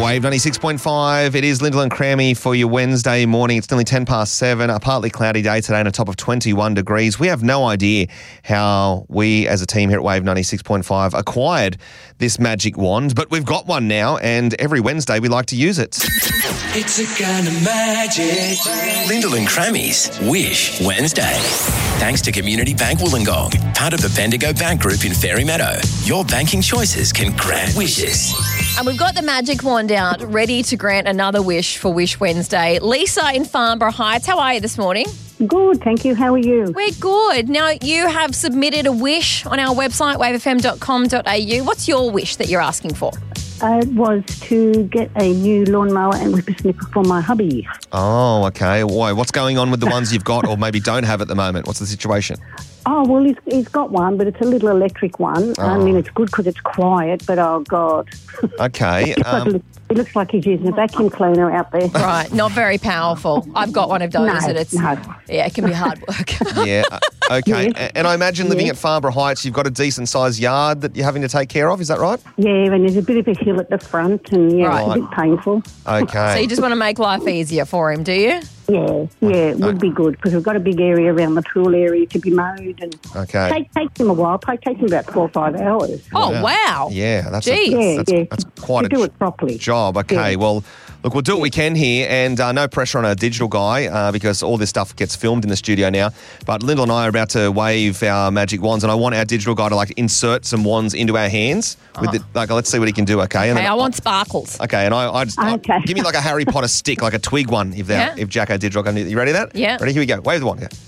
Wave 96.5. It is Lyndall and Crammy for your Wednesday morning. It's nearly 10 past 7. A partly cloudy day today and a top of 21 degrees. We have no idea how we as a team here at Wave 96.5 acquired this magic wand, but we've got one now and every Wednesday we like to use it. It's a kind of magic. Lyndall and Crammy's Wish Wednesday. Thanks to Community Bank Wollongong, part of the Bendigo Bank Group in Fairy Meadow. Your banking choices can grant wishes. And we've got the magic wand out, ready to grant another wish for Wish Wednesday. Lisa in Farnborough Heights, how are you this morning? Good, thank you. How are you? We're good. Now, you have submitted a wish on our website, wavefm.com.au. What's your wish that you're asking for? It was to get a new lawnmower and whippersnipper for my hubby. Oh, okay. Why? What's going on with the ones you've got or maybe don't have at the moment? What's the situation? Oh, well, he's got one, but it's a little electric one. Oh. I mean, it's good because it's quiet, but oh, God. Okay. It looks like he's using a vacuum cleaner out there. Right, not very powerful. I've got one of those No. Yeah, it can be hard work. Yeah. Okay. Yes. And I imagine living at Farnborough Heights, you've got a decent-sized yard that you're having to take care of. Is that right? Yeah, and there's a bit of a hill at the front, and it's Right. a bit painful. Okay. So you just want to make life easier for him, do you? Yeah, it would be good because we've got a big area around the pool area to be mowed, and Okay. takes him a while. Takes him about 4 or 5 hours. Oh, wow. Yeah, that's Jeez. that's quite to do a it properly. job. Okay, Yeah. well, look, we'll do what we can here, and no pressure on a digital guy because all this stuff gets filmed in the studio now. But Lyndall and I are about to wave our magic wands, and I want our digital guy to insert some wands into our hands. With it, let's see what he can do. Okay. And Okay, then I want sparkles. Okay, and I Okay. give me like a Harry Potter stick, like a twig one, if Jacko Digital can. You ready? That? Yeah. Ready? Here we go. Wave the wand. Yeah.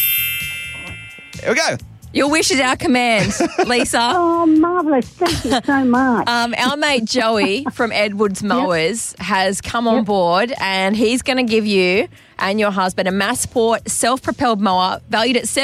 Here we go. Your wish is our command, Lisa. Oh, marvellous. Thank you so much. Our mate Joey from Edwards Mowers has come on board and he's going to give you and your husband a Massport self-propelled mower valued at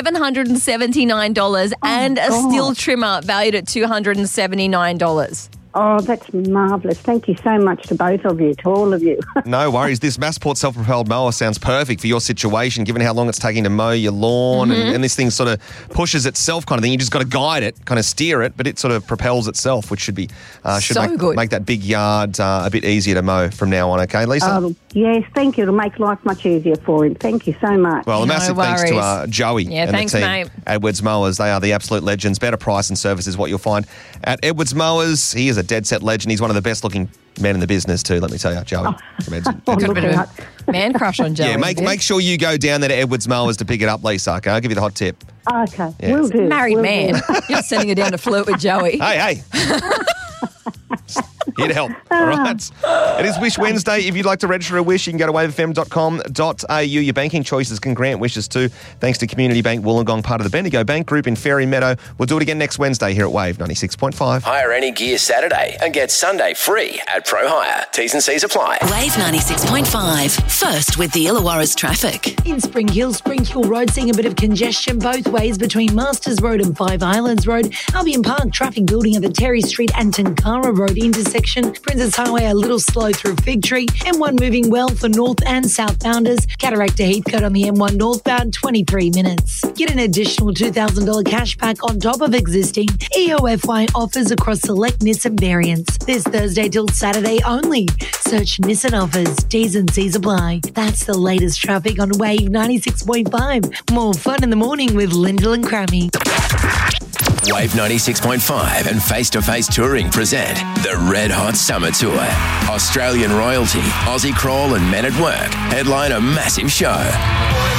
$779 and a God. steel trimmer valued at $279. Oh, that's marvellous. Thank you so much to both of you, to all of you. No worries. This Massport self-propelled mower sounds perfect for your situation, given how long it's taking to mow your lawn, and this thing sort of pushes itself kind of thing. You just got to guide it, kind of steer it, but it sort of propels itself, which should be good. make that big yard a bit easier to mow from now on. Okay, Lisa? Yes, thank you. It'll make life much easier for him. Thank you so much. Well, a No massive thanks to worries. Joey Yeah, and thanks, the team. mate. Edwards Mowers, they are the absolute legends. Better price and service is what you'll find at Edwards Mowers. He is a dead set legend. He's one of the best looking men in the business too, let me tell you, Joey. From Edwards. Oh, Got a look bit of out. a man crush on Joey. Yeah, make sure you go down there to Edwards Mowers to pick it up, Lisa. Okay, I'll give you the hot tip. Okay, Yeah. will do. Married will man. do. You're sending her down to flirt with Joey. Hey. Here to help. All right. It is Wish Wednesday. If you'd like to register a wish, you can go to wavefm.com.au. Your banking choices can grant wishes too. Thanks to Community Bank Wollongong, part of the Bendigo Bank Group in Fairy Meadow. We'll do it again next Wednesday here at Wave 96.5. Hire any gear Saturday and get Sunday free at Pro Hire. T's and C's apply. Wave 96.5. First with the Illawarra's traffic. In Spring Hill Road, seeing a bit of congestion both ways between Masters Road and Five Islands Road. Albion Park, traffic building at the Terry Street and Tunkara Road intersection. Princess Highway a little slow through Fig Tree. M1 moving well for north and southbounders. Cataract to Heathcote on the M1 northbound, 23 minutes. Get an additional $2,000 cash back on top of existing EOFY offers across select Nissan variants. This Thursday till Saturday only. Search Nissan offers. T's and C's apply. That's the latest traffic on Wave 96.5. More fun in the morning with Lyndall and Crammy. Wave 96.5 and Face to Face Touring present the Red Hot Summer Tour. Australian royalty, Aussie Crawl and Men at Work headline a massive show.